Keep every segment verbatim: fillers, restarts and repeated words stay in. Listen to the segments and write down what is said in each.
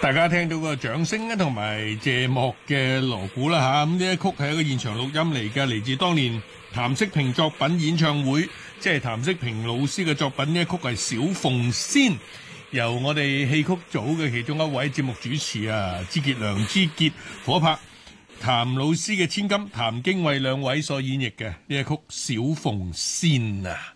大家聽到個掌聲咧，同埋謝幕嘅鑼鼓啦嚇，咁呢一曲係一個現場錄音嚟嘅，嚟自當年譚式平作品演唱會，即係譚式平老師嘅作品。呢一曲係《小鳳仙》，由我哋戲曲組嘅其中一位節目主持啊，之傑梁之傑夥拍譚老師嘅千金譚經緯兩位所演繹嘅呢一曲《小鳳仙》啊。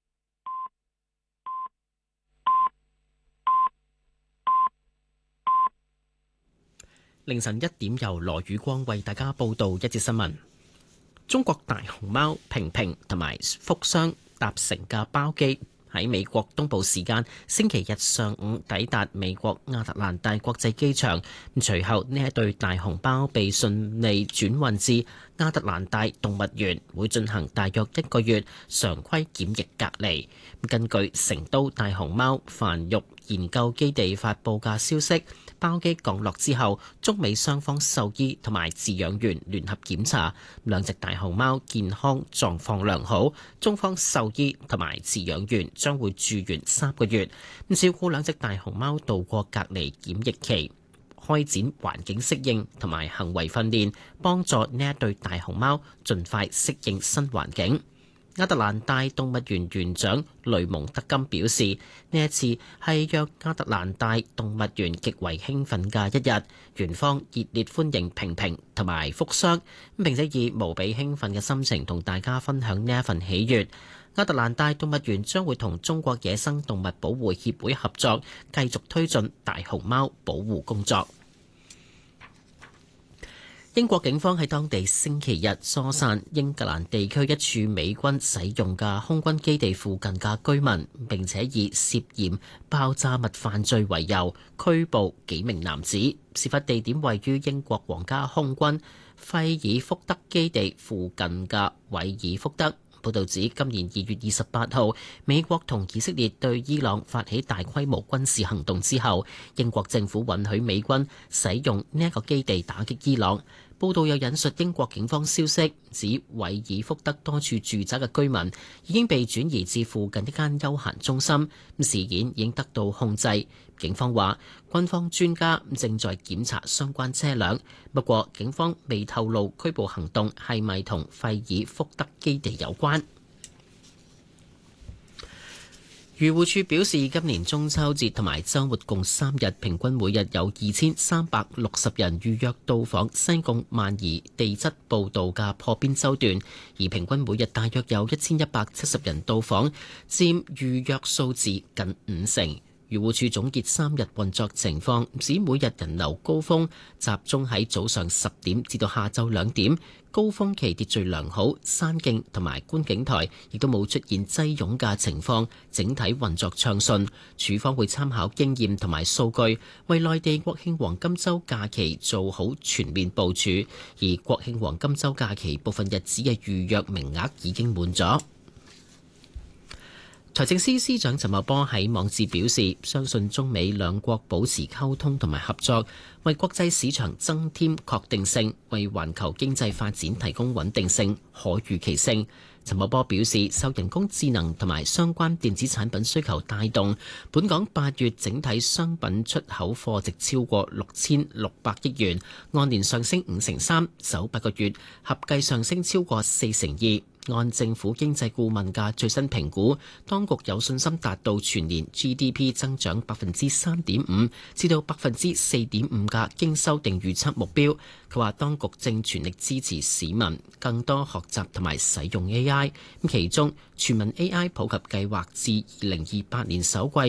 凌晨一點，由羅宇光為大家報道一節新聞。中國大熊貓平平同埋福箱搭乘嘅包機喺美國東部時間星期日上午抵達美國亞特蘭大國際機場。隨後呢一對大熊貓被順利轉運至亞特蘭大動物園，會進行大約一個月常規檢疫隔離。根據成都大熊貓繁育研究基地發布嘅消息，包機降落之後，中美雙方獸醫同埋飼養員聯合檢查，兩隻大熊貓健康狀況良好。中方獸醫同埋飼養員將會住院三個月，照顧兩隻大熊貓度過隔離檢疫期，開展環境適應同埋行為訓練，幫助呢一對大熊貓盡快適應新環境。亞特蘭大動物園園長雷蒙德金表示，呢一次係讓亞特蘭大動物園極為興奮嘅一日，園方熱烈歡迎平平同埋福箱，並且以無比興奮嘅心情同大家分享呢一份喜悅。亞特蘭大動物園將會同中國野生動物保護協會合作，繼續推進大熊貓保護工作。英國警方喺當地星期日疏散英格蘭地區一處美軍使用嘅空軍基地附近嘅居民，並且以涉嫌爆炸物犯罪為由拘捕幾名男子。事發地點位於英國皇家空軍費爾福德基地附近嘅韋爾福德。報導指，今年二月二十八號，美國同以色列對伊朗發起大規模軍事行動之後，英國政府允許美軍使用呢一個基地打擊伊朗。報道又引述英國警方消息，指韋爾福德多處住宅嘅居民已經被轉移至附近一間休閒中心，事件已經得到控制。警方話，軍方專家正在檢查相關車輛，不過警方未透露拘捕行動係咪同費爾福德基地有關。漁護署表示，今年中秋節同埋週末共三日，平均每日有二千三百六十人預約到訪西貢萬宜地質步道嘅破邊洲段，而平均每日大約有一千一百七十人到訪，佔預約數字近五成。漁護署總結三日運作情況，指每日人流高峰集中喺早上十點至到下晝兩點，高峰期秩序良好，山徑同埋觀景台亦都冇出現擠擁嘅情況，整體運作暢順。署方會參考經驗同埋數據，為內地國慶黃金週假期做好全面部署，而國慶黃金週假期部分日子嘅預約名額已經滿咗。財政司司長陳茂波喺網誌表示，相信中美兩國保持溝通同埋合作，為國際市場增添確定性，為環球經濟發展提供穩定性、可預期性。陳茂波表示，受人工智能同埋相關電子產品需求帶動，本港八月整體商品出口貨值超過六千六百億元，按年上升五成三，首八個月合計上升超過四成二。按政府經濟顧問嘅最新評估，當局有信心達到全年 G D P 增長百分之三點五至到百分之四點五嘅經修訂預測目標。佢話當局正全力支持市民更多學習同埋使用 A I， 其中全民 A I 普及計劃至二零二八年首季